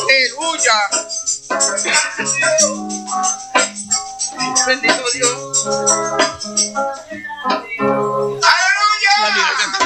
Aleluya. Bendito Dios. Aleluya.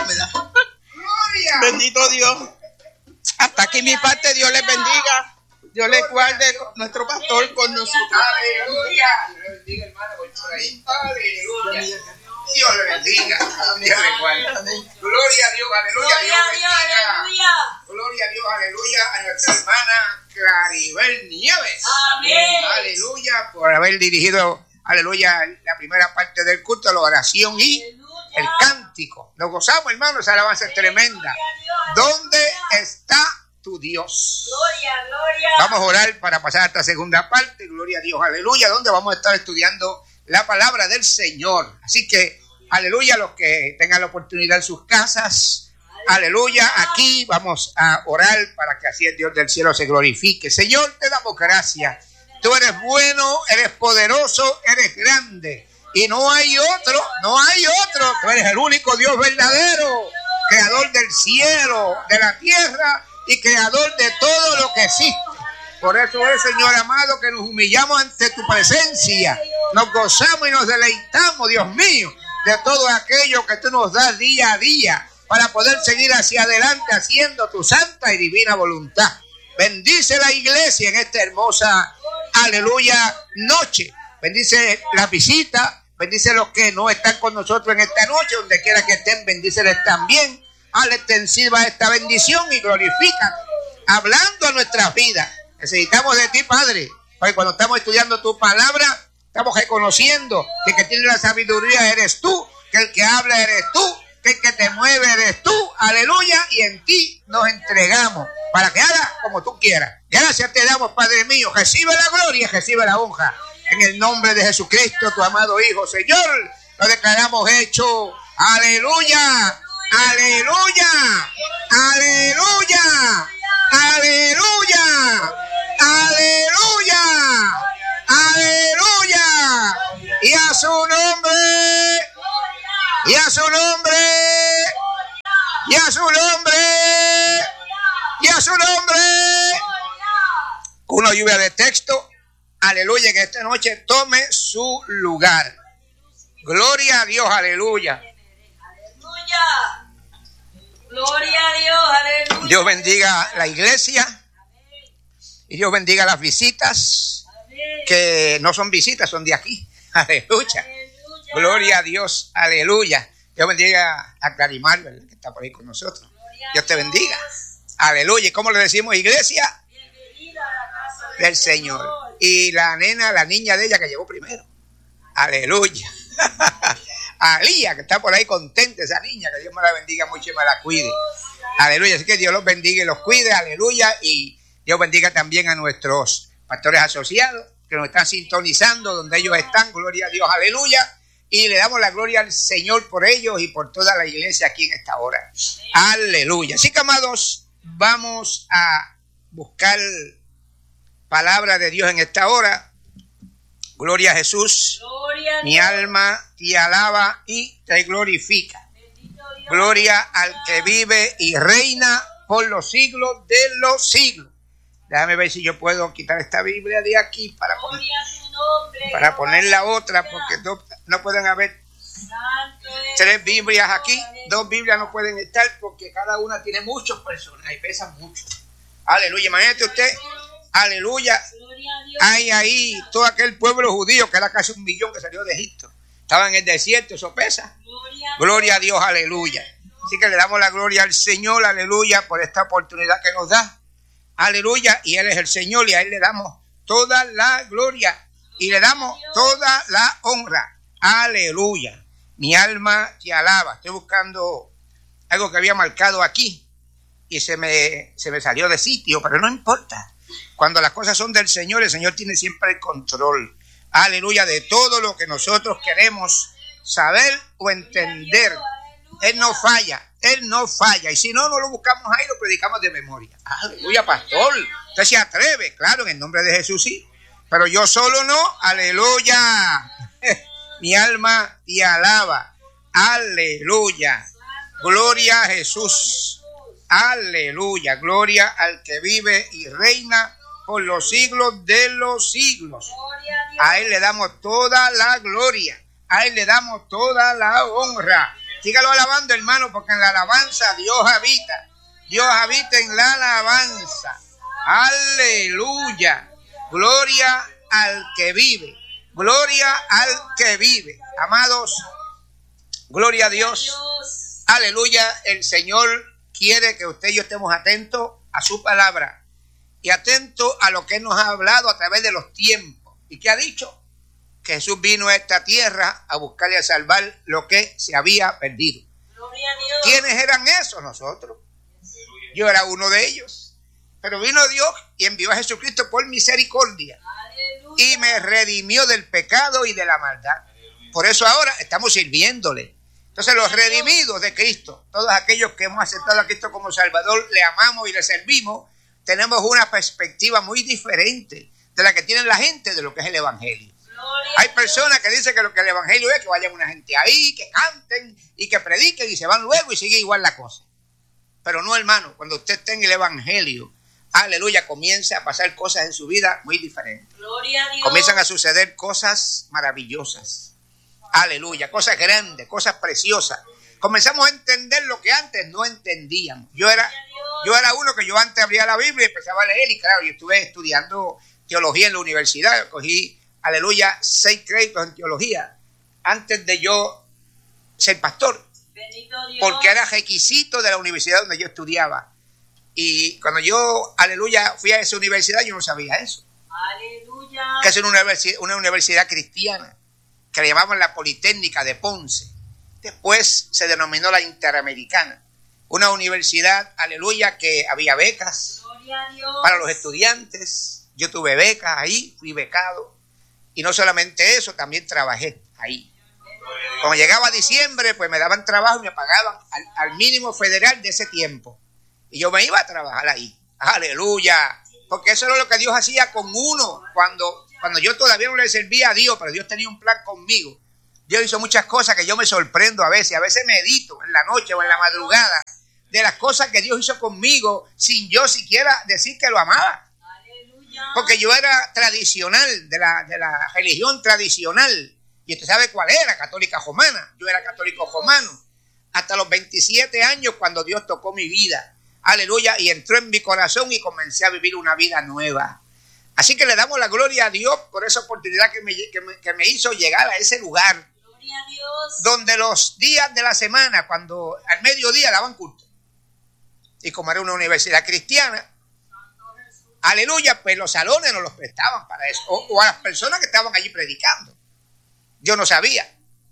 Gloria. Bendito Dios. Hasta aquí mi parte. Dios les bendiga. Dios les guarde, nuestro pastor con nosotros. Aleluya. Dios le bendiga, hermano. Voy por ahí. Aleluya. Dios le bendiga. Dios le guarde. Gloria a Dios. Aleluya. Gloria a Dios. Aleluya. Gloria a Dios. Aleluya. A nuestra hermana Claribel Nieves. Amén. Aleluya. Por haber dirigido, aleluya, la primera parte del culto, la oración y el cántico. Nos gozamos, hermanos. Esa alabanza es tremenda. ¿Dónde está tu Dios? Gloria, gloria. Vamos a orar para pasar a esta segunda parte. Gloria a Dios, aleluya, donde vamos a estar estudiando la palabra del Señor. Así que, aleluya, los que tengan la oportunidad en sus casas, aleluya, aquí vamos a orar para que así el Dios del cielo se glorifique. Señor, te damos gracias. Tú eres bueno, eres poderoso, eres grande. Y no hay otro. Tú eres el único Dios verdadero, creador del cielo, de la tierra y creador de todo lo que existe. Por eso es, Señor amado, que nos humillamos ante tu presencia. Nos gozamos y nos deleitamos, Dios mío, de todo aquello que tú nos das día a día para poder seguir hacia adelante haciendo tu santa y divina voluntad. Bendice la iglesia en esta hermosa, aleluya, noche. Bendice la visita, bendice los que no están con nosotros en esta noche, donde quiera que estén, bendíceles también. Hazle extensiva esta bendición y glorifica, hablando a nuestras vidas. Necesitamos de ti, Padre, porque cuando estamos estudiando tu palabra, estamos reconociendo que el que tiene la sabiduría eres tú, que el que habla eres tú, que el que te mueve eres tú, aleluya, y en ti nos entregamos para que hagas como tú quieras. Gracias te damos, Padre mío. Recibe la gloria, recibe la honra. En el nombre de Jesucristo, tu amado Hijo, Señor, lo declaramos hecho. Aleluya, aleluya, aleluya, aleluya, aleluya, aleluya. Y a su nombre, y a su nombre, y a su nombre, y a su nombre. Una lluvia de texto. Aleluya, que esta noche tome su lugar. Gloria a Dios, aleluya. Aleluya. Gloria a Dios, aleluya. Dios bendiga la iglesia. Y Dios bendiga las visitas. Que no son visitas, son de aquí. Aleluya. Gloria a Dios, aleluya. Dios bendiga a Clarimar, que está por ahí con nosotros. Dios te bendiga. Aleluya. ¿Y cómo le decimos, iglesia? Del Señor. Y la niña de ella que llegó primero. Aleluya. Alía, que está por ahí contenta, esa niña, que Dios me la bendiga mucho y me la cuide. Aleluya. Así que Dios los bendiga y los cuide. Aleluya. Y Dios bendiga también a nuestros pastores asociados que nos están sintonizando donde ellos están. Gloria a Dios. Aleluya. Y le damos la gloria al Señor por ellos y por toda la iglesia aquí en esta hora. Aleluya. Así que, amados, vamos a buscar palabra de Dios en esta hora. Gloria a Jesús. Gloria a mi alma te alaba y te glorifica. Gloria al que vive y reina por los siglos de los siglos. Déjame ver si yo puedo quitar esta Biblia de aquí para poner la otra, porque no pueden haber 3 Biblias aquí. 2 Biblias no pueden estar porque cada una tiene muchos personajes y pesan mucho. Aleluya. Imagínate usted. Aleluya. Hay ahí todo aquel pueblo judío que era casi 1 millón que salió de Egipto. Estaba en el desierto, eso pesa. Gloria a Dios, aleluya. Así que le damos la gloria al Señor, aleluya, por esta oportunidad que nos da. Aleluya. Y Él es el Señor y a Él le damos toda la gloria y le damos toda la honra. Aleluya. Mi alma te alaba. Estoy buscando algo que había marcado aquí y se me salió de sitio, pero no importa. Cuando las cosas son del Señor, el Señor tiene siempre el control. Aleluya, de todo lo que nosotros queremos saber o entender. Él no falla, Él no falla. Y si no, no lo buscamos ahí, lo predicamos de memoria. Aleluya, pastor. Usted se atreve, claro, en el nombre de Jesús sí. Pero yo solo no, aleluya. Mi alma te alaba. Aleluya. Gloria a Jesús. Aleluya. Gloria al que vive y reina por los siglos de los siglos. Gloria a Dios. A Él le damos toda la gloria. A Él le damos toda la honra. Sígalo alabando, hermano, porque en la alabanza Dios habita. Dios habita en la alabanza. Aleluya. Gloria al que vive. Gloria al que vive. Amados, gloria a Dios. Dios. Aleluya. El Señor quiere que usted y yo estemos atentos a su palabra y atentos a lo que Él nos ha hablado a través de los tiempos. ¿Y qué ha dicho? Que Jesús vino a esta tierra a buscar y a salvar lo que se había perdido. Gloria a Dios. ¿Quiénes eran esos? Nosotros. Yo era uno de ellos. Pero vino Dios y envió a Jesucristo por misericordia Aleluya. y me redimió del pecado y de la maldad. Por eso ahora estamos sirviéndole. Entonces los redimidos de Cristo, todos aquellos que hemos aceptado a Cristo como Salvador, le amamos y le servimos, tenemos una perspectiva muy diferente de la que tiene la gente de lo que es el Evangelio. Gloria Hay a personas que dicen que lo que el Evangelio es que vayan una gente ahí, que canten y que prediquen y se van luego y sigue igual la cosa. Pero no, hermano, cuando usted esté en el Evangelio, aleluya, comienza a pasar cosas en su vida muy diferentes. Dios. Gloria a Dios. Comienzan a suceder cosas maravillosas. Aleluya, cosas grandes, cosas preciosas. Comenzamos a entender lo que antes no entendíamos. Yo era uno que yo antes abría la Biblia y empezaba a leer y claro, yo estuve estudiando teología en la universidad, cogí, aleluya, 6 créditos en teología antes de yo ser pastor, Bendito Dios. porque era requisito de la universidad donde yo estudiaba. Y cuando yo, aleluya, fui a esa universidad, yo no sabía eso, Aleluya. que es una universidad cristiana, que le llamaban la Politécnica de Ponce. Después se denominó la Interamericana, una universidad, aleluya, que había becas Gloria a Dios. para los estudiantes. Yo tuve becas ahí, fui becado. Y no solamente eso, también trabajé ahí. Cuando llegaba diciembre, pues me daban trabajo y me pagaban al mínimo federal de ese tiempo. Y yo me iba a trabajar ahí. Aleluya. Porque eso era lo que Dios hacía con uno cuando yo todavía no le servía a Dios, pero Dios tenía un plan conmigo. Dios hizo muchas cosas que yo me sorprendo a veces medito en la noche o en la madrugada de las cosas que Dios hizo conmigo sin yo siquiera decir que lo amaba. Aleluya. Porque yo era tradicional, de la religión tradicional. Y usted sabe cuál era, católica romana. Yo era católico romano. Hasta los 27 años cuando Dios tocó mi vida. Aleluya. Y entró en mi corazón y comencé a vivir una vida nueva. Así que le damos la gloria a Dios por esa oportunidad que me hizo llegar a ese lugar. Gloria a Dios. Donde los días de la semana, cuando al mediodía daban culto. Y como era una universidad cristiana, aleluya, pues los salones nos los prestaban para eso. O a las personas que estaban allí predicando. Yo no sabía.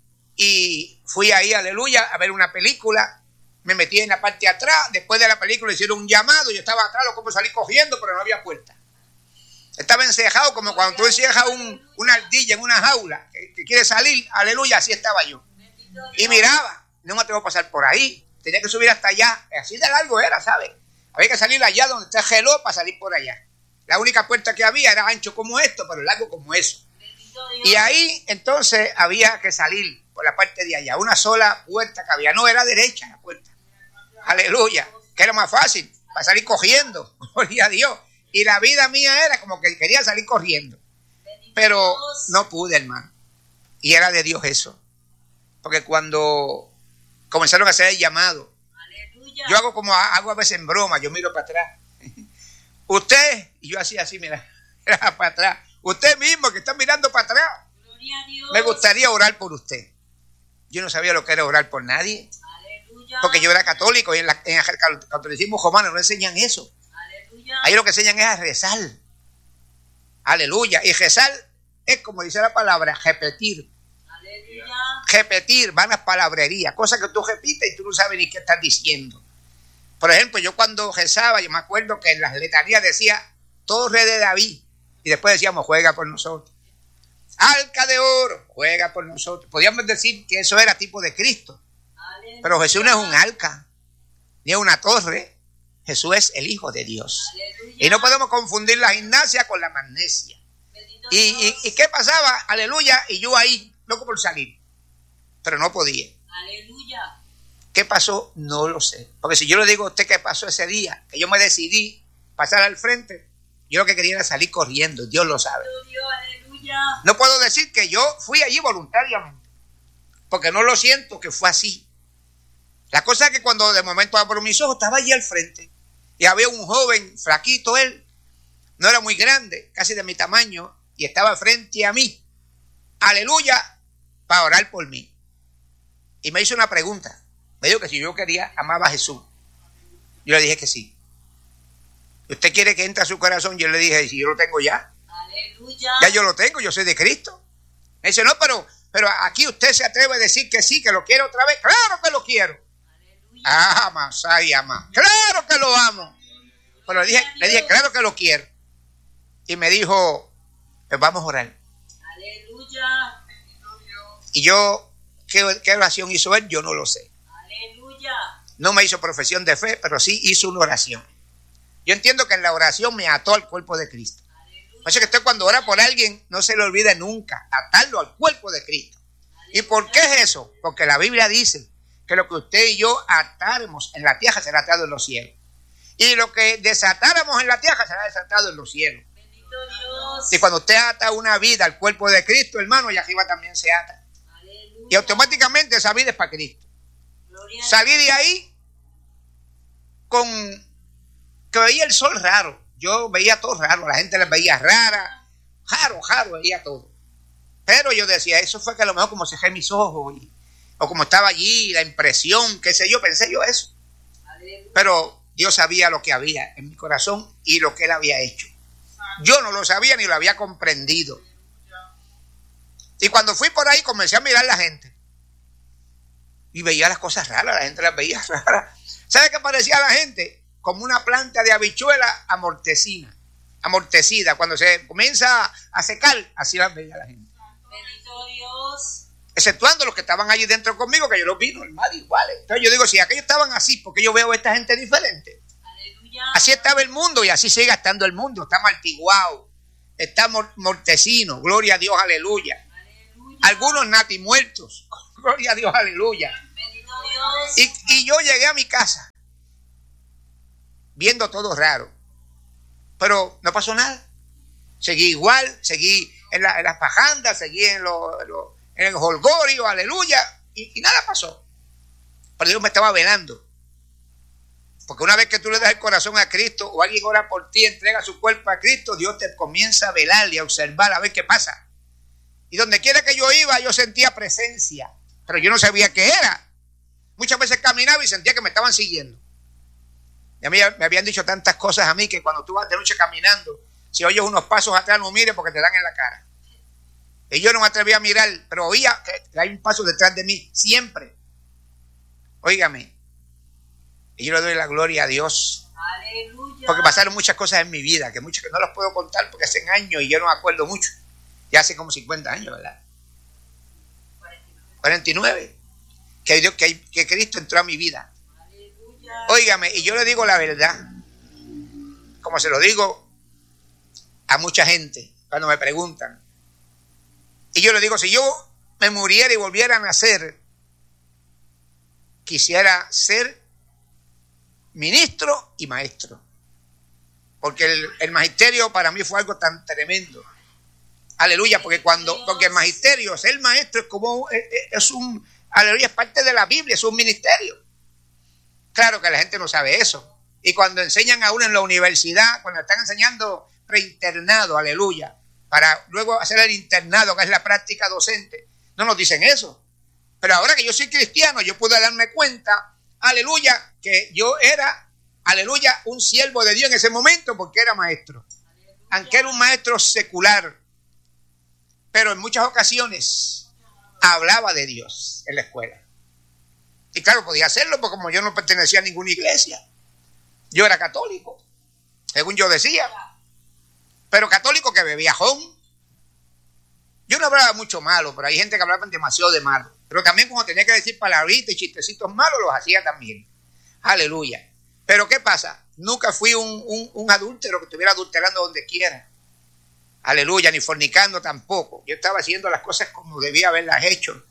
Y fui ahí, aleluya, a ver una película. Me metí en la parte de atrás. Después de la película hicieron un llamado. Yo estaba atrás, como salí cogiendo, pero no había puerta. Estaba encejado como cuando tú encierras una ardilla en una jaula que quiere salir. Aleluya, así estaba yo. Y miraba, no me atrevo a pasar por ahí. Tenía que subir hasta allá. Así de largo era, ¿sabes? Había que salir allá donde está geló para salir por allá. La única puerta que había era ancho como esto, pero largo como eso. Y ahí entonces había que salir por la parte de allá. Una sola puerta que había. No, era derecha la puerta. Aleluya. Que era más fácil para salir cogiendo. Gloria a Dios. Y la vida mía era como que quería salir corriendo. Pero no pude, hermano. Y era de Dios eso. Porque cuando comenzaron a hacer el llamado, Aleluya. yo hago a veces en broma, yo miro para atrás. Usted, y yo así, mira, era para atrás. Usted mismo que está mirando para atrás. Gloria a Dios. Me gustaría orar por usted. Yo no sabía lo que era orar por nadie. Aleluya. Porque yo era católico y en el catolicismo romano no enseñan eso. Aleluya. Ahí lo que enseñan es a rezar. Aleluya. Y rezar es, como dice la palabra, repetir. Aleluya. Repetir, vanas palabrerías, cosas que tú repites y tú no sabes ni qué estás diciendo. Por ejemplo, yo cuando rezaba, yo me acuerdo que en las letanías decía Torre de David y después decíamos juega por nosotros. Arca de oro, juega por nosotros. Podíamos decir que eso era tipo de Cristo. Aleluya. Pero Jesús no es un arca, ni es una torre. Jesús es el Hijo de Dios. Aleluya. Y no podemos confundir la gimnasia con la magnesia. Bendito ¿Y Dios. qué pasaba? Aleluya. Y yo ahí, loco por salir. Pero no podía. Aleluya. ¿Qué pasó? No lo sé. Porque si yo le digo a usted qué pasó ese día, que yo me decidí pasar al frente, yo lo que quería era salir corriendo. Dios lo sabe. Aleluya. No puedo decir que yo fui allí voluntariamente, porque no lo siento que fue así. La cosa es que cuando de momento abro mis ojos, estaba allí al frente. Y había un joven, flaquito él, no era muy grande, casi de mi tamaño, y estaba frente a mí. Aleluya, para orar por mí. Y me hizo una pregunta. Me dijo que si yo quería, amaba a Jesús. Yo le dije que sí. ¿Usted quiere que entre a su corazón? Yo le dije, ¿y si yo lo tengo ya? Aleluya. Ya yo lo tengo, yo soy de Cristo. Me dice, no, pero aquí usted se atreve a decir que sí, que lo quiere otra vez. Claro que lo quiero. Aleluya. Ah, Masai, ama. Claro que lo amo. Pero le dije, claro que lo quiero. Y me dijo, pues vamos a orar. Aleluya. Y yo, ¿qué oración hizo él? Yo no lo sé. Aleluya. No me hizo profesión de fe, pero sí hizo una oración. Yo entiendo que en la oración me ató al cuerpo de Cristo. Por eso que usted cuando ora por alguien, no se le olvide nunca atarlo al cuerpo de Cristo. ¿Y por qué es eso? Porque la Biblia dice que lo que usted y yo atáramos en la tierra será atado en los cielos. Y lo que desatáramos en la tierra será desatado en los cielos. Bendito Dios. Y cuando usted ata una vida al cuerpo de Cristo, hermano, y arriba también se ata. Aleluya. Y automáticamente esa vida es para Cristo. Gloria a Salí de ahí con que veía el sol raro. Yo veía todo raro, la gente les veía rara, raro, veía todo. Pero yo decía, eso fue que a lo mejor como cerré mis ojos o como estaba allí, la impresión, qué sé yo, pensé yo eso. Aleluya. Pero Dios sabía lo que había en mi corazón y lo que Él había hecho. Yo no lo sabía ni lo había comprendido. Y cuando fui por ahí comencé a mirar a la gente. Y veía las cosas raras, la gente las veía raras. ¿Sabe qué parecía la gente? Como una planta de habichuela amortecida. Cuando se comienza a secar, así las veía la gente. Bendito Dios. Exceptuando los que estaban allí dentro conmigo, que yo los vi normal, iguales. Entonces yo digo, si aquellos estaban así, ¿por qué yo veo a esta gente diferente? Aleluya. Así estaba el mundo y así sigue estando el mundo. Está martiguado, está mortecino, gloria a Dios, aleluya. Aleluya. Algunos nati muertos, gloria a Dios, aleluya. Bendito Dios. Y yo llegué a mi casa viendo todo raro, pero no pasó nada. Seguí igual, seguí en las pajandas, seguí en el jolgorio, aleluya, y nada pasó. Pero Dios me estaba velando. Porque una vez que tú le das el corazón a Cristo o alguien ora por ti, entrega su cuerpo a Cristo, Dios te comienza a velar y a observar a ver qué pasa. Y donde quiera que yo iba, yo sentía presencia, pero yo no sabía qué era. Muchas veces caminaba y sentía que me estaban siguiendo. Y a mí me habían dicho tantas cosas a mí que cuando tú vas de noche caminando, si oyes unos pasos atrás, no mires porque te dan en la cara. Y yo no me atreví a mirar, pero oía que hay un paso detrás de mí, siempre. Óigame. Y yo le doy la gloria a Dios. Aleluya. Porque pasaron muchas cosas en mi vida, que muchas que no las puedo contar porque hacen años y yo no me acuerdo mucho. Ya hace como 50 años, ¿verdad? 49. Que Cristo entró a mi vida. Aleluya. Óigame, y yo le digo la verdad, como se lo digo a mucha gente cuando me preguntan. Y yo le digo, si yo me muriera y volviera a nacer, quisiera ser ministro y maestro. Porque el magisterio para mí fue algo tan tremendo. Aleluya, porque el magisterio, ser maestro es como, aleluya, es parte de la Biblia, es un ministerio. Claro que la gente no sabe eso. Y cuando enseñan a uno en la universidad, cuando están enseñando preinternado, aleluya, para luego hacer el internado, que es la práctica docente, no nos dicen eso. Pero ahora que yo soy cristiano, yo pude darme cuenta, aleluya, que yo era, aleluya, un siervo de Dios en ese momento porque era maestro. Aunque era un maestro secular, pero en muchas ocasiones hablaba de Dios en la escuela. Y claro, podía hacerlo porque como yo no pertenecía a ninguna iglesia, yo era católico, según yo decía, pero católico que bebía ron. Yo no hablaba mucho malo, pero hay gente que hablaba demasiado de malo. Pero también como tenía que decir palabritas y chistecitos malos, los hacía también. Aleluya. Pero ¿qué pasa? Nunca fui un adúltero que estuviera adulterando donde quiera. Aleluya, ni fornicando tampoco. Yo estaba haciendo las cosas como debía haberlas hecho.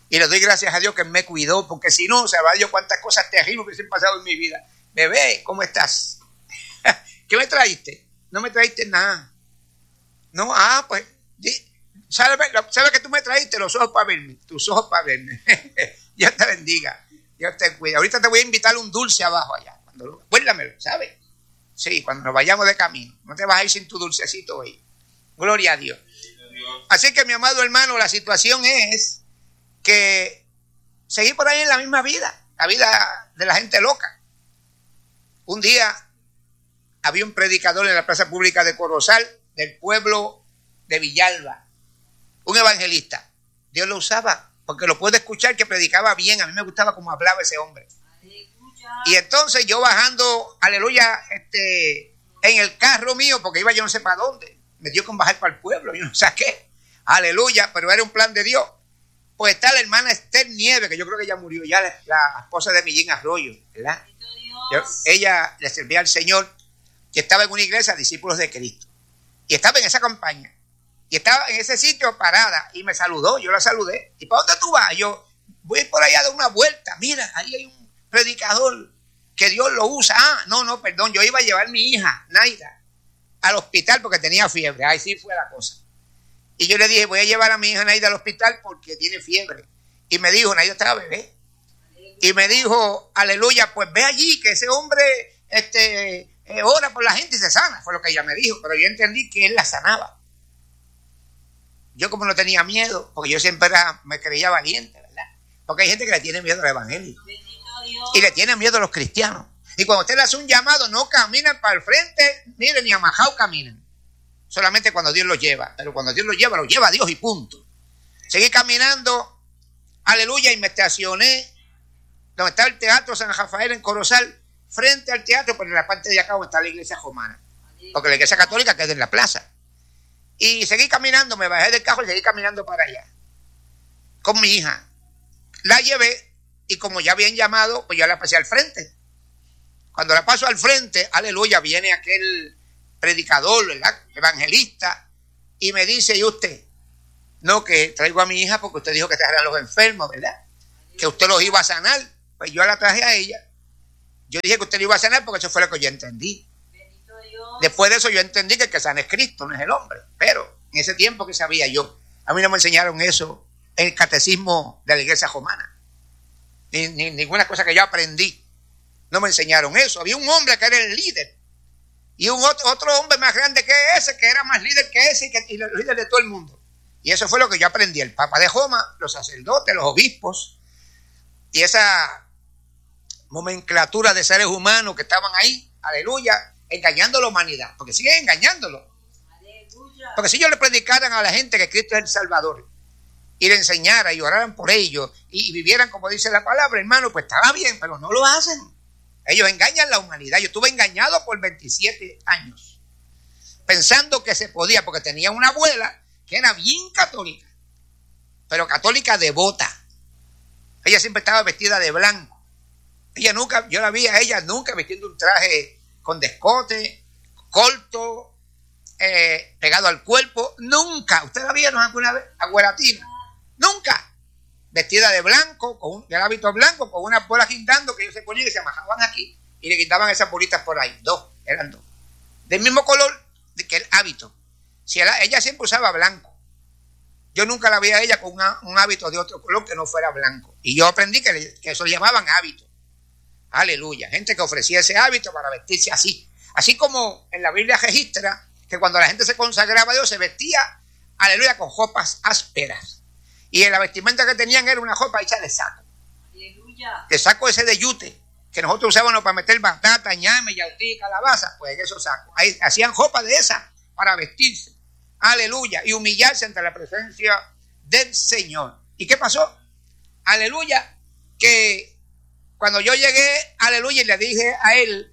Y le doy gracias a Dios que me cuidó, porque si no, sabrá Dios cuántas cosas terribles hubiesen pasado en mi vida. Bebé, ¿cómo estás? ¿Qué me traíste? No me traíste nada. No, pues, ¿sabes que tú me traíste? Los ojos para verme, tus ojos para verme. Dios te bendiga, Dios te cuida. Ahorita te voy a invitar un dulce abajo allá. Acuérdamelo, ¿sabes? Sí, cuando nos vayamos de camino. No te vas a ir sin tu dulcecito hoy. Gloria a Dios. Así que, mi amado hermano, la situación es que seguí por ahí en la misma vida, la vida de la gente loca. Un día había un predicador en la plaza pública de Corozal, del pueblo de Villalba, un evangelista. Dios lo usaba, porque lo puede escuchar, que predicaba bien. A mí me gustaba cómo hablaba ese hombre. Aleluya. Y entonces yo bajando, aleluya, en el carro mío, porque iba yo no sé para dónde, me dio con bajar para el pueblo, yo no sé qué, aleluya, pero era un plan de Dios. Pues está la hermana Esther Nieves, que yo creo que ya murió, ya la esposa de Millín Arroyo, ¿verdad? Ella le servía al Señor, que estaba en una iglesia, discípulos de Cristo, y estaba en esa campaña, y estaba en ese sitio parada, y me saludó, yo la saludé. ¿Y para dónde tú vas? Yo voy por allá a dar una vuelta. Mira, ahí hay un predicador que Dios lo usa. No, perdón, yo iba a llevar a mi hija, Naida, al hospital porque tenía fiebre. Ahí sí fue la cosa. Y yo le dije, voy a llevar a mi hija Naida al hospital porque tiene fiebre. Y me dijo, Naida estaba bebé. Y me dijo, aleluya, pues ve allí que ese hombre ora por la gente y se sana. Fue lo que ella me dijo, pero yo entendí que él la sanaba. Yo como no tenía miedo, porque yo siempre me creía valiente, ¿verdad? Porque hay gente que le tiene miedo al evangelio. Y le tiene miedo a los cristianos. Y cuando usted le hace un llamado, no caminan para el frente, miren, ni amajao caminan. Solamente cuando Dios los lleva. Pero cuando Dios los lleva Dios y punto. Seguí caminando, aleluya, y me estacioné donde está el Teatro San Rafael en Corozal, frente al teatro, pero en la parte de acá donde está la iglesia romana. Porque la iglesia católica queda en la plaza. Y seguí caminando, me bajé del carro y seguí caminando para allá. Con mi hija. La llevé y como ya habían llamado, pues ya la pasé al frente. Cuando la paso al frente, aleluya, viene aquel predicador, ¿verdad? Evangelista, y me dice, ¿y usted? No, que traigo a mi hija porque usted dijo que trajeran los enfermos, ¿verdad? Que usted los iba a sanar. Pues yo la traje a ella. Yo dije que usted lo iba a sanar porque eso fue lo que yo entendí. Después de eso yo entendí que el que sana es Cristo, no es el hombre. Pero en ese tiempo que sabía yo, a mí no me enseñaron eso en el catecismo de la iglesia romana. Ni ninguna cosa que yo aprendí. No me enseñaron eso. Había un hombre que era el líder. Y un otro hombre más grande que ese, que era más líder que ese y el líder de todo el mundo. Y eso fue lo que yo aprendí. El Papa de Roma, los sacerdotes, los obispos y esa nomenclatura de seres humanos que estaban ahí, aleluya, engañando a la humanidad. Porque siguen engañándolo. Aleluya. Porque si ellos le predicaran a la gente que Cristo es el Salvador y le enseñaran y oraran por ellos y vivieran como dice la palabra, hermano, pues estaba bien, pero no lo hacen. Ellos engañan a la humanidad. Yo estuve engañado por 27 años, pensando que se podía, porque tenía una abuela que era bien católica, pero católica devota. Ella siempre estaba vestida de blanco. Ella nunca, yo la vi a ella nunca vistiendo un traje con descote, corto, pegado al cuerpo. Nunca. ¿Usted la vieron alguna vez? Abuelatina. Nunca. Vestida de blanco, con el hábito blanco, con unas bolas guindando que ellos se ponían y se amajaban aquí y le quitaban esas bolitas por ahí. Eran dos. Del mismo color que el hábito. Ella siempre usaba blanco. Yo nunca la vi a ella con un hábito de otro color que no fuera blanco. Y yo aprendí que eso le llamaban hábito. Aleluya. Gente que ofrecía ese hábito para vestirse así. Así como en la Biblia registra que cuando la gente se consagraba a Dios se vestía, aleluya, con ropas ásperas. Y en la vestimenta que tenían era una ropa hecha de saco. Aleluya. De saco ese de yute, que nosotros usábamos para meter batata, ñame, yautí, calabaza. Pues en esos sacos. Ahí hacían ropa de esa para vestirse. Aleluya. Y humillarse ante la presencia del Señor. ¿Y qué pasó? Aleluya. Que cuando yo llegué, aleluya, y le dije a él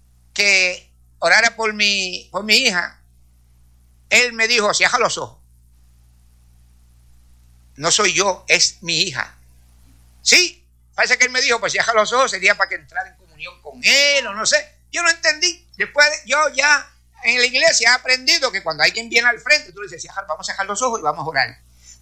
que orara por mi hija, él me dijo, cierra los ojos. No soy yo, es mi hija. Sí, parece que él me dijo, pues cierra los ojos, sería para que entrara en comunión con él, o no sé. Yo no entendí. Después yo ya en la iglesia he aprendido que cuando alguien viene al frente, tú le dices, vamos a cerrar los ojos y vamos a orar.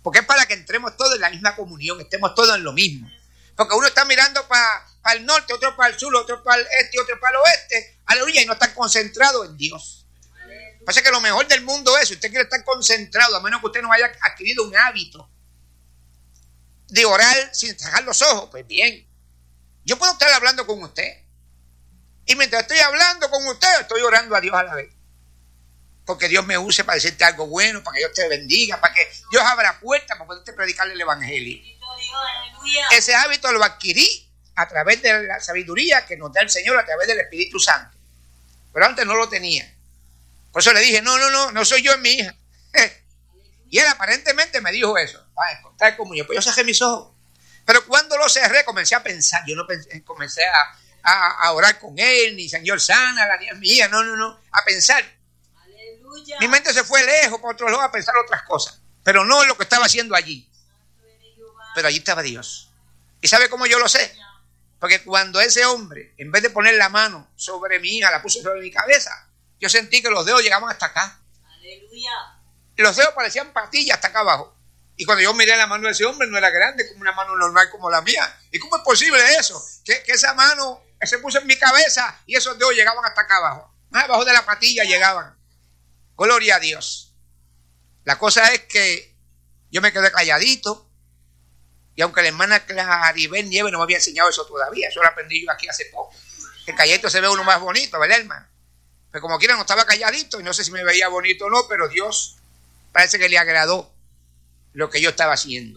Porque es para que entremos todos en la misma comunión, estemos todos en lo mismo. Porque uno está mirando para el norte, otro para el sur, otro para el este y otro para el oeste. Aleluya, y no están concentrados en Dios. Pasa que lo mejor del mundo es, si usted quiere estar concentrado, a menos que usted no haya adquirido un hábito de orar sin cerrar los ojos, pues bien. Yo puedo estar hablando con usted. Y mientras estoy hablando con usted, estoy orando a Dios a la vez. Porque Dios me use para decirte algo bueno, para que Dios te bendiga, para que Dios abra puertas para poderte predicarle el evangelio. Ese hábito lo adquirí a través de la sabiduría que nos da el Señor a través del Espíritu Santo. Pero antes no lo tenía. Por eso le dije, no soy yo, es mi hija. Y él aparentemente me dijo eso. Tal como yo. Pues yo cerré mis ojos. Pero cuando lo cerré, comencé a pensar. Yo no comencé a orar con él, ni Señor sana, la niña es mi hija. No. A pensar. Aleluya. Mi mente se fue lejos para otro lado a pensar otras cosas. Pero no en lo que estaba haciendo allí. Pero allí estaba Dios. ¿Y sabe cómo yo lo sé? Porque cuando ese hombre, en vez de poner la mano sobre mi hija, la puso sobre mi cabeza, yo sentí que los dedos llegaban hasta acá. Aleluya. Los dedos parecían patillas hasta acá abajo. Y cuando yo miré la mano de ese hombre, no era grande como una mano normal como la mía. ¿Y cómo es posible eso? Que esa mano se puso en mi cabeza y esos dedos llegaban hasta acá abajo. Más abajo de la patilla llegaban. Gloria a Dios. La cosa es que yo me quedé calladito. Y aunque la hermana Claribel Nieves no me había enseñado eso todavía, eso lo aprendí yo aquí hace poco. El calladito se ve uno más bonito, ¿verdad, hermano? Pero como quiera no estaba calladito y no sé si me veía bonito o no, pero Dios parece que le agradó lo que yo estaba haciendo.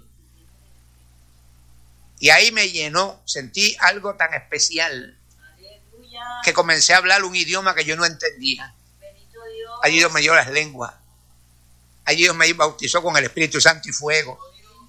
Y ahí me llenó, sentí algo tan especial que comencé a hablar un idioma que yo no entendía. Allí Dios me dio las lenguas. Allí Dios me bautizó con el Espíritu Santo y fuego.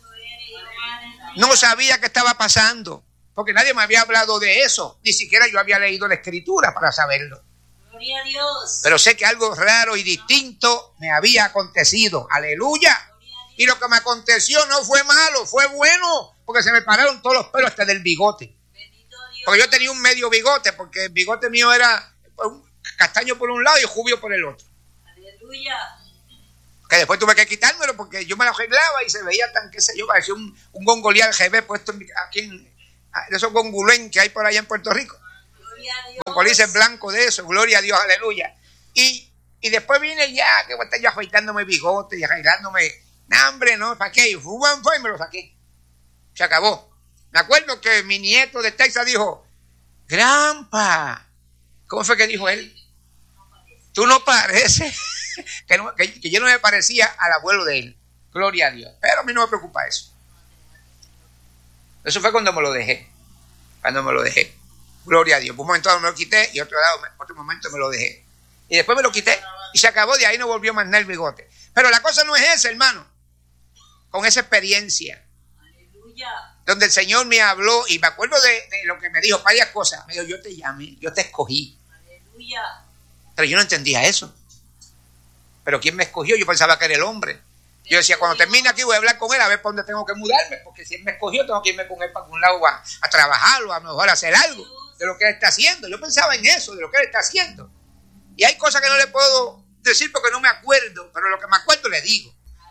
No sabía qué estaba pasando, porque nadie me había hablado de eso. Ni siquiera yo había leído la Escritura para saberlo. Gloria a Dios. Pero sé que algo raro y distinto me había acontecido. Aleluya. Y lo que me aconteció no fue malo, fue bueno, porque se me pararon todos los pelos hasta del bigote. Porque yo tenía un medio bigote, porque el bigote mío era castaño por un lado y rubio por el otro. Aleluya. Que después tuve que quitármelo porque yo me lo arreglaba y se veía tan, qué sé yo, parecía un gongolí al GB puesto aquí de esos gongulén que hay por allá en Puerto Rico. Gongolíes blancos de eso, gloria a Dios, aleluya. Y después vine ya, que voy a estar yo afeitándome el bigote y arreglándome. No, hombre, no, ¿para qué? Y me lo saqué. Se acabó. Me acuerdo que mi nieto de Texas dijo, Grampa, ¿cómo fue que dijo él? Tú no pareces. Que yo no me parecía al abuelo de él. Gloria a Dios. Pero a mí no me preocupa eso. Eso fue cuando me lo dejé. Gloria a Dios. Por un momento me lo quité y otro momento me lo dejé. Y después me lo quité y se acabó. De ahí no volvió más nada el bigote. Pero la cosa no es esa, hermano. Con esa experiencia. Aleluya. Donde el Señor me habló y me acuerdo de lo que me dijo, varias cosas. Me dijo, yo te llamé, yo te escogí. Aleluya. Pero yo no entendía eso. Pero ¿quién me escogió? Yo pensaba que era el hombre. Yo decía, cuando termine aquí voy a hablar con él a ver por dónde tengo que mudarme, porque si él me escogió tengo que irme con él para algún lado a trabajar o a lo mejor a hacer algo de lo que él está haciendo. Yo pensaba en eso, de lo que él está haciendo. Y hay cosas que no le puedo decir porque no me acuerdo, pero lo que me acuerdo le digo.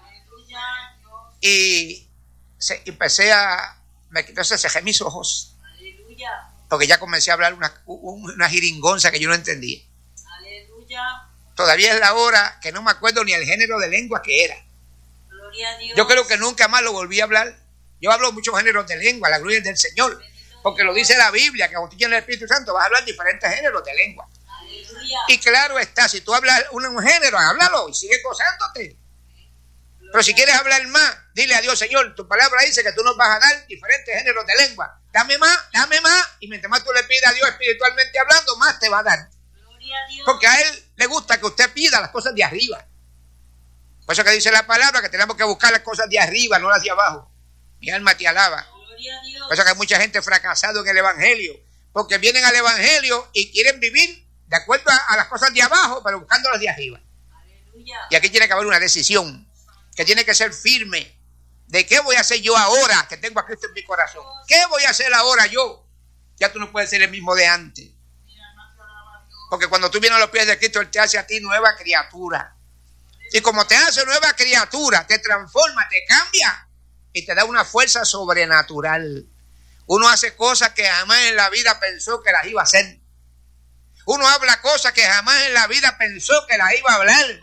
Y empecé entonces cerré mis ojos. Porque ya comencé a hablar una jiringonza que yo no entendía. Todavía es la hora que no me acuerdo ni el género de lengua que era. Gloria a Dios. Yo creo que nunca más lo volví a hablar. Yo hablo muchos géneros de lengua, la gloria es del Señor. Porque lo dice la Biblia, que cuando tú tienes el Espíritu Santo vas a hablar diferentes géneros de lengua. Aleluya. Y claro está, si tú hablas un género, háblalo y sigue gozándote. Pero si quieres hablar más, dile a Dios, Señor, tu palabra dice que tú nos vas a dar diferentes géneros de lengua. Dame más. Y mientras más tú le pidas a Dios espiritualmente hablando, más te va a dar. Porque a Él le gusta que usted pida las cosas de arriba. Por eso que dice la palabra que tenemos que buscar las cosas de arriba, no las de abajo. Mi alma te alaba. Por eso que hay mucha gente fracasado en el Evangelio. Porque vienen al Evangelio y quieren vivir de acuerdo a las cosas de abajo, pero buscando las de arriba. Aleluya. Y aquí tiene que haber una decisión, que tiene que ser firme. ¿De qué voy a hacer yo ahora que tengo a Cristo en mi corazón? ¿Qué voy a hacer ahora yo? Ya tú no puedes ser el mismo de antes. Porque cuando tú vienes a los pies de Cristo, Él te hace a ti nueva criatura. Y como te hace nueva criatura, te transforma, te cambia y te da una fuerza sobrenatural. Uno hace cosas que jamás en la vida pensó que las iba a hacer. Uno habla cosas que jamás en la vida pensó que las iba a hablar.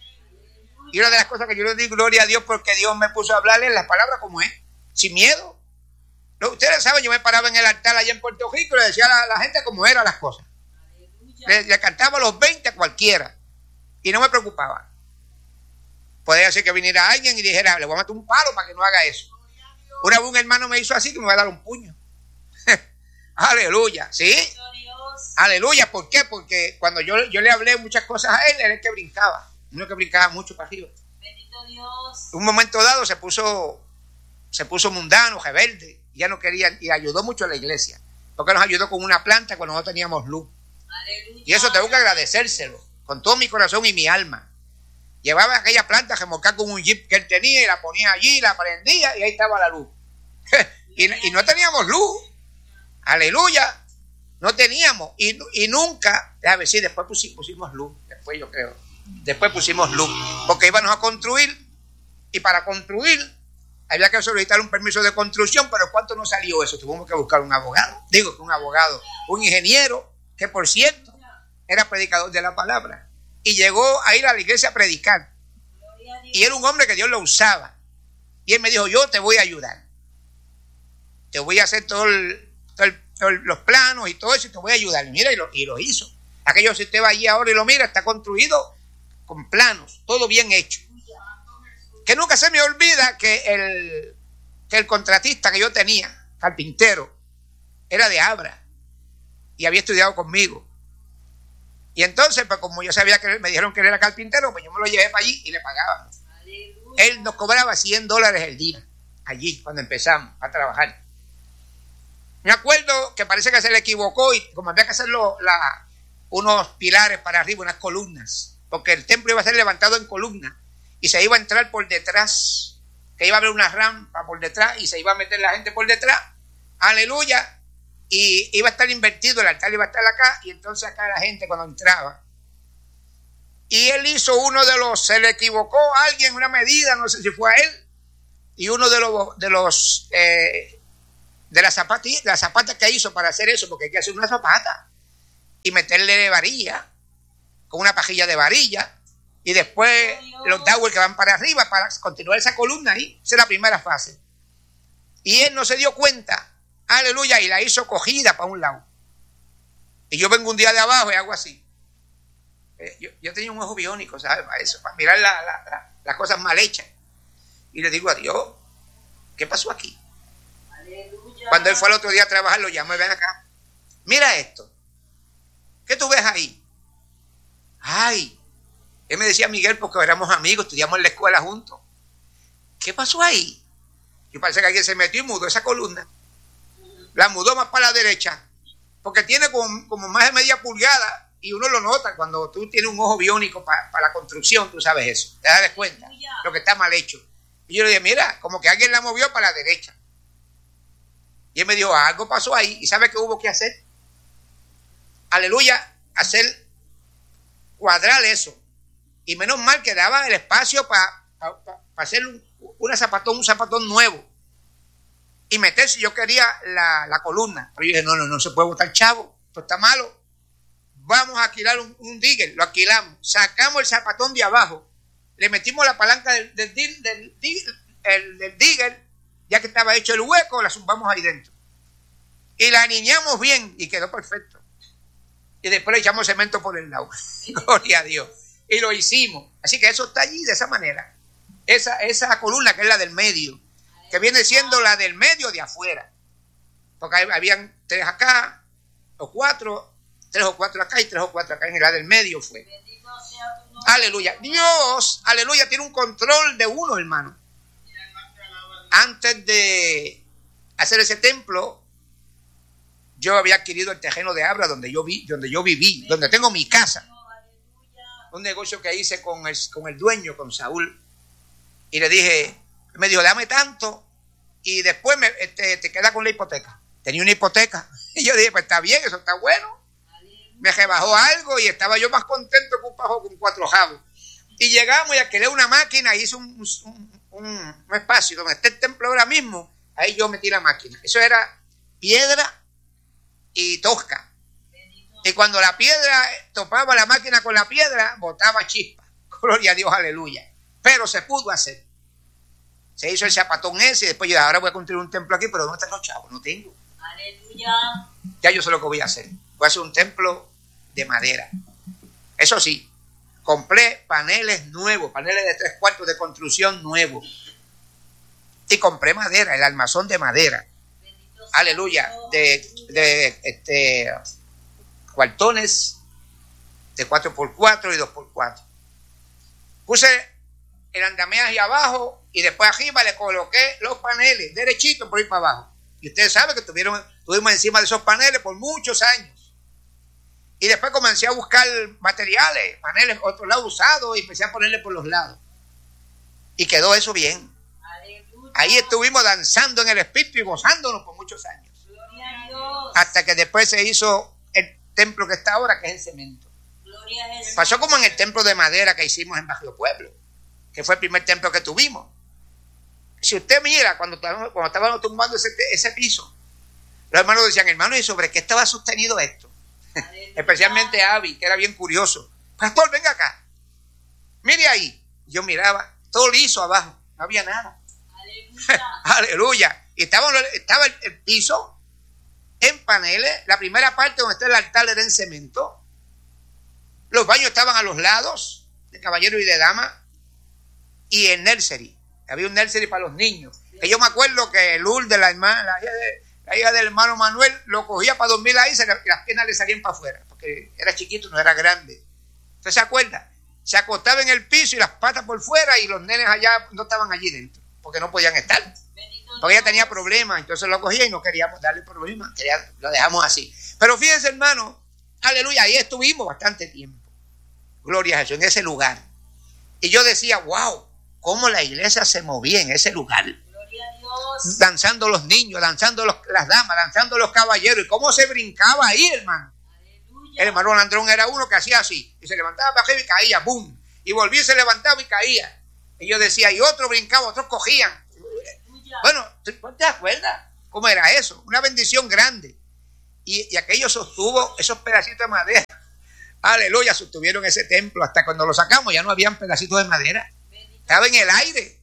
Y una de las cosas que yo le digo, gloria a Dios, porque Dios me puso a hablarle las palabras como es, sin miedo. Ustedes saben, yo me paraba en el altar allá en Puerto Rico y le decía a la gente cómo eran las cosas. Le cantaba a los 20 a cualquiera y no me preocupaba. Podría ser que viniera alguien y dijera, le voy a meter un palo para que no haga eso. Una vez un hermano me hizo así que me va a dar un puño. Aleluya, ¿sí? Aleluya, ¿por qué? Porque cuando yo le hablé muchas cosas a él, era el que brincaba. Uno que brincaba mucho para arriba. Bendito Dios. Un momento dado se puso mundano, rebelde, ya no quería, y ayudó mucho a la iglesia, porque nos ayudó con una planta cuando no teníamos luz. Aleluya. Y eso tengo que agradecérselo, con todo mi corazón y mi alma. Llevaba aquella planta remolcada con un jeep que él tenía y la ponía allí, la prendía y ahí estaba la luz. y no teníamos luz. Aleluya. No teníamos. Y nunca, déjame decir, después pusimos luz. Después yo creo. Después pusimos luz. Porque íbamos a construir. Y para construir había que solicitar un permiso de construcción. Pero ¿cuánto nos salió eso? Tuvimos que buscar un abogado. Digo que un abogado. Un ingeniero que por cierto era predicador de la palabra. Y llegó a ir a la iglesia a predicar. Y era un hombre que Dios lo usaba. Y él me dijo, yo te voy a ayudar. Te voy a hacer todos los planos y todo eso y te voy a ayudar. Y mira, y lo hizo. Aquello, si usted va allí ahora y lo mira, está construido con planos, todo bien hecho. Que nunca se me olvida que el contratista que yo tenía, carpintero, era de Abra y había estudiado conmigo. Y entonces, pues como yo sabía que me dijeron que él era carpintero, pues yo me lo llevé para allí y le pagaban. Aleluya. Él nos cobraba $100 el día, allí, cuando empezamos a trabajar. Me acuerdo que parece que se le equivocó y como había que hacer unos pilares para arriba, unas columnas, porque el templo iba a ser levantado en columnas y se iba a entrar por detrás, que iba a haber una rampa por detrás y se iba a meter la gente por detrás. Aleluya. Y iba a estar invertido, el altar iba a estar acá y entonces acá la gente cuando entraba. Y él hizo se le equivocó a alguien una medida, no sé si fue a él, y uno de las zapatas que hizo para hacer eso, porque hay que hacer una zapata y meterle varilla, con una pajilla de varilla, y después los dowels que van para arriba para continuar esa columna ahí. Esa es la primera fase. Y él no se dio cuenta. Aleluya, y la hizo cogida para un lado. Y yo vengo un día de abajo y hago así. Yo tenía un ojo biónico, ¿sabes? Para eso, para mirar las cosas mal hechas. Y le digo a Dios, ¿qué pasó aquí? Aleluya. Cuando él fue el otro día a trabajar, lo llamó y ven acá. Mira esto. ¿Qué tú ves ahí? Ay, él me decía Miguel porque éramos amigos, estudiamos en la escuela juntos. ¿Qué pasó ahí? Y parece que alguien se metió y mudó esa columna. La mudó más para la derecha, porque tiene como más de media pulgada y uno lo nota cuando tú tienes un ojo biónico para la construcción, tú sabes eso, te das cuenta lo que está mal hecho. Y yo le dije, mira, como que alguien la movió para la derecha. Y él me dijo, algo pasó ahí, y ¿sabe qué hubo que hacer? Aleluya, cuadrar eso. Y menos mal que daba el espacio para hacer un zapatón nuevo. Y meterse, yo quería la columna. Pero yo dije, no se puede botar chavo, esto está malo. Vamos a alquilar un digger, lo alquilamos, sacamos el zapatón de abajo, le metimos la palanca del digger, ya que estaba hecho el hueco, la zumbamos ahí dentro. Y la aniñamos bien y quedó perfecto. Y después le echamos cemento por el lado. Gloria a Dios. Y lo hicimos. Así que eso está allí de esa manera. Esa columna que es la del medio, que viene siendo la del medio de afuera, porque habían 3 acá o 4, 3 o 4 acá y 3 o 4 acá, en la del medio fue. Aleluya. Dios, aleluya, tiene un control de uno, hermano. Antes de hacer ese templo, yo había adquirido el terreno de Abra donde yo viví, donde tengo mi casa. Un negocio que hice con el dueño, con Saúl, y le dije, me dijo, dame tanto y después te queda con la hipoteca. Tenía una hipoteca. Y yo dije, pues está bien, eso está bueno. Me rebajó algo y estaba yo más contento que un pajo con 4 jabos. Y llegamos y alquilé una máquina y hice un espacio donde está el templo ahora mismo. Ahí yo metí la máquina. Eso era piedra y tosca. Y cuando la piedra topaba la máquina con la piedra, botaba chispa. Gloria a Dios, aleluya. Pero se pudo hacer. Se hizo el zapatón ese y después yo ahora voy a construir un templo aquí, pero ¿dónde están los chavos? No tengo. Aleluya. Ya yo sé lo que voy a hacer. Voy a hacer un templo de madera. Eso sí, compré paneles nuevos, paneles de 3/4 de construcción nuevos. Y compré madera, el armazón de madera. Aleluya. De cuartones de 4x4 y 2x4. Puse el andamiaje abajo y después arriba le coloqué los paneles derechitos por ir para abajo. Y ustedes saben que estuvimos encima de esos paneles por muchos años. Y después comencé a buscar materiales, paneles, otro lado usados, y empecé a ponerle por los lados. Y quedó eso bien. Aleluya. Ahí estuvimos danzando en el espíritu y gozándonos por muchos años. Gloria a Dios. Hasta que después se hizo el templo que está ahora, que es en cemento. Gloria a Jesús. Pasó como en el templo de madera que hicimos en Bajo Pueblo, que fue el primer templo que tuvimos. Si usted mira, cuando estábamos tumbando ese piso, los hermanos decían, hermano, ¿y sobre qué estaba sostenido esto? Especialmente Abby, que era bien curioso. Pastor, venga acá. Mire ahí. Yo miraba, todo liso abajo, no había nada. Aleluya. Aleluya. Y estaba el piso en paneles. La primera parte donde está el altar era en cemento. Los baños estaban a los lados, de caballero y de dama. Y el nursery. Había un nursery para los niños. Que yo me acuerdo que Lourdes, la hija del hermano Manuel, lo cogía para dormir ahí y las piernas le salían para afuera. Porque era chiquito, no era grande. ¿Usted se acuerda? Se acostaba en el piso y las patas por fuera y los nenes allá no estaban allí dentro. Porque no podían estar. Porque ella tenía problemas. Entonces lo cogía y no queríamos darle problemas. Lo dejamos así. Pero fíjense, hermano, aleluya, ahí estuvimos bastante tiempo. Gloria a Jesús, en ese lugar. Y yo decía, wow, cómo la iglesia se movía en ese lugar. Gloria a Dios. Danzando los niños, danzando las damas, danzando los caballeros. Y cómo se brincaba ahí, hermano. Aleluya. El hermano Landrón era uno que hacía así. Y se levantaba para arriba y caía, ¡boom! Y volvía y se levantaba y caía. Y yo decía, y otros brincaban, otros cogían. Aleluya. Bueno, ¿te acuerdas cómo era eso? Una bendición grande. Y aquello sostuvo esos pedacitos de madera. Aleluya, sostuvieron ese templo. Hasta cuando lo sacamos ya no habían pedacitos de madera. Estaba en el aire.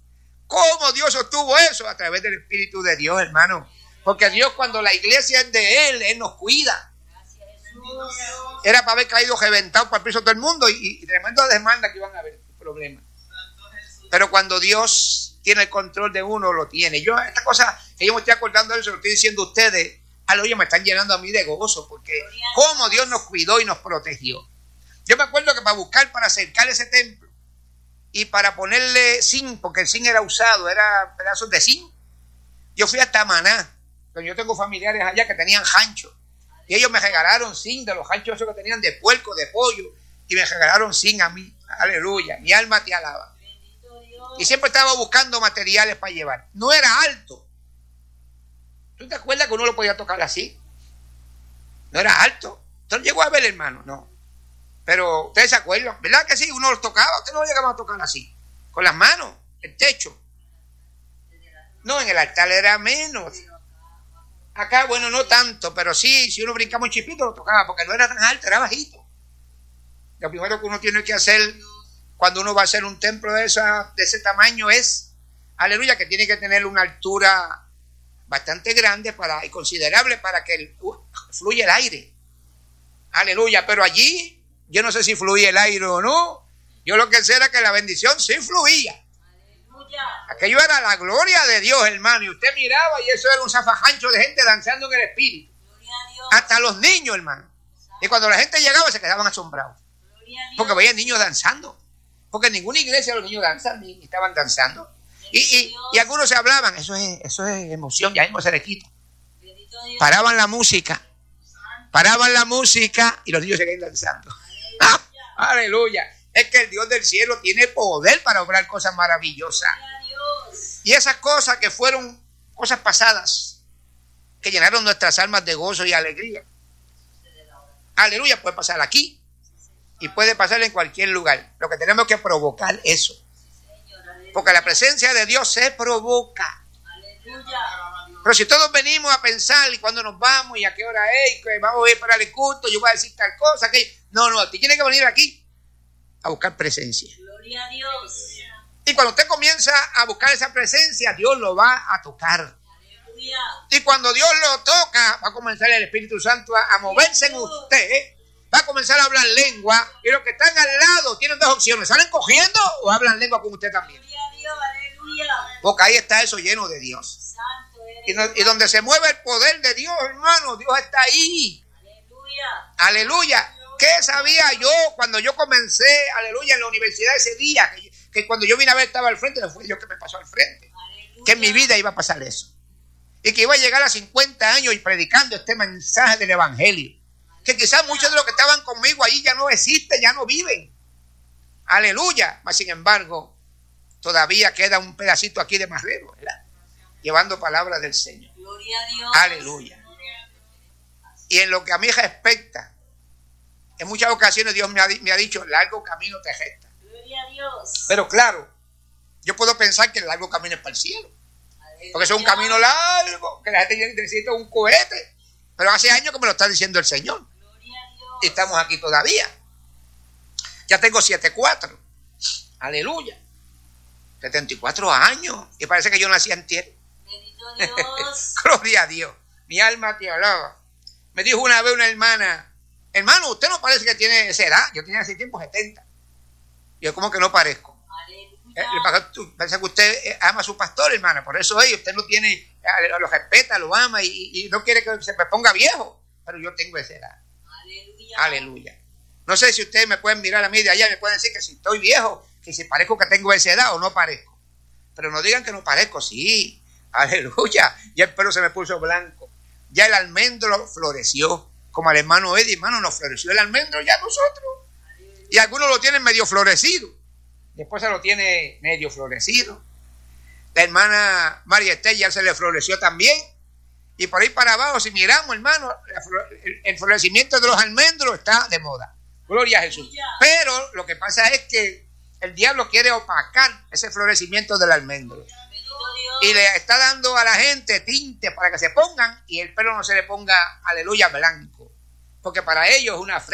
¿Cómo Dios sostuvo eso? A través del Espíritu de Dios, hermano. Porque Dios, cuando la iglesia es de Él nos cuida. Gracias, Jesús. Era para haber caído reventado para el piso todo el mundo y tremenda demanda que iban a haber problemas. Pero cuando Dios tiene el control de uno, lo tiene. Yo, esta cosa que yo me estoy acordando de eso, lo estoy diciendo a ustedes, aleluya, me están llenando a mí de gozo, porque cómo Dios nos cuidó y nos protegió. Yo me acuerdo que para acercar ese templo y para ponerle zinc, porque el zinc era usado, era pedazos de zinc, yo fui hasta Maná, pero yo tengo familiares allá que tenían rancho, y ellos me regalaron zinc de los ranchos esos que tenían de puerco, de pollo, y me regalaron zinc a mí, aleluya, mi alma te alaba. Bendito Dios. Y siempre estaba buscando materiales para llevar. No era alto. ¿Tú te acuerdas que uno lo podía tocar así? No era alto. ¿Usted lo llegó a ver, hermano? No. Pero ustedes se acuerdan, ¿verdad que sí? Uno los tocaba. Usted no lo llegaba a tocar así. Con las manos, el techo. No, en el altar era menos. Acá, bueno, no tanto, pero sí, si uno brincaba un chipito lo tocaba, porque no era tan alto, era bajito. Lo primero que uno tiene que hacer cuando uno va a hacer un templo de ese tamaño es, aleluya, que tiene que tener una altura bastante grande y considerable para que fluya el aire. Aleluya, pero allí, yo no sé si fluía el aire o no. Yo lo que sé era que la bendición sí fluía. Aleluya. Aquello era la gloria de Dios, hermano. Y usted miraba y eso era un zafajancho de gente danzando en el espíritu. Gloria a Dios. Hasta los niños, hermano. Y cuando la gente llegaba se quedaban asombrados. Gloria a Dios. Porque veían niños danzando. Porque en ninguna iglesia los niños danzan ni estaban danzando. Y algunos se hablaban. Eso es emoción, ya mismo se les quita. Bendito Dios. Paraban la música y los niños seguían danzando. Aleluya. Es que el Dios del cielo tiene poder para obrar cosas maravillosas. Gloria a Dios. Y esas cosas que fueron cosas pasadas, que llenaron nuestras almas de gozo y alegría. Aleluya, puede pasar aquí. Y puede pasar en cualquier lugar. Lo que tenemos que provocar eso. Porque la presencia de Dios se provoca. Aleluya. Pero si todos venimos a pensar y cuándo nos vamos y a qué hora es, que vamos a ir para el culto, yo voy a decir tal cosa, que no, tú tienes que venir aquí a buscar presencia. Gloria a Dios. Y cuando usted comienza a buscar esa presencia, Dios lo va a tocar. Aleluya. Y cuando Dios lo toca, va a comenzar el Espíritu Santo a moverse en usted, va a comenzar a hablar lengua, y los que están al lado tienen dos opciones: ¿salen cogiendo o hablan lengua con usted también? Gloria a Dios. Aleluya. Porque ahí está eso lleno de Dios. Santo eres. Y donde se mueve el poder de Dios, hermano, Dios está ahí. Aleluya. Aleluya. ¿Qué sabía yo cuando yo comencé, aleluya, en la universidad ese día? Que cuando yo vine a ver estaba al frente, no fue Dios que me pasó al frente. Aleluya. Que en mi vida iba a pasar eso. Y que iba a llegar a 50 años y predicando este mensaje del evangelio. Que quizás muchos de los que estaban conmigo ahí ya no existen, ya no viven. Aleluya. Mas sin embargo, todavía queda un pedacito aquí de marrero, ¿verdad? Llevando palabras del Señor. Gloria a Dios. Aleluya. Y en lo que a mí respecta, en muchas ocasiones Dios me ha dicho: largo camino te resta. Gloria a Dios. Pero claro, yo puedo pensar que el largo camino es para el cielo. Aleluya. Porque es un camino largo, que la gente necesita un cohete. Pero hace años que me lo está diciendo el Señor. Gloria a Dios. Y estamos aquí todavía. Ya tengo 74. Aleluya. 74 años. Y parece que yo nací antier. Bendito Dios. Gloria a Dios. Mi alma te alaba. Me dijo una vez una hermana: hermano, usted no parece que tiene esa edad. Yo tenía hace tiempo 70. Yo, ¿cómo que no parezco? Aleluya. Parece que usted ama a su pastor, hermana. Por eso usted lo tiene, lo respeta, lo ama y no quiere que se me ponga viejo. Pero yo tengo esa edad. Aleluya. Aleluya. No sé si ustedes me pueden mirar a mí de allá y me pueden decir que si estoy viejo, que si parezco que tengo esa edad o no parezco. Pero no digan que no parezco, sí. Aleluya. Ya el pelo se me puso blanco. Ya el almendro floreció. Como al hermano Eddie, hermano, nos floreció el almendro ya nosotros. Y algunos lo tienen medio florecido. Después se lo tiene medio florecido. La hermana María Estel ya se le floreció también. Y por ahí para abajo, si miramos, hermano, el florecimiento de los almendros está de moda. Gloria a Jesús. Pero lo que pasa es que el diablo quiere opacar ese florecimiento del almendro. Bendito Dios. Y le está dando a la gente tinte para que se pongan y el pelo no se le ponga, aleluya, blanco. Porque para ellos es una